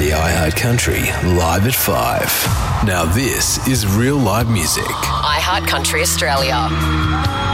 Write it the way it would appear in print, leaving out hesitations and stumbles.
the iHeart Country live at 5. Now this is real live music. iHeart Country Australia.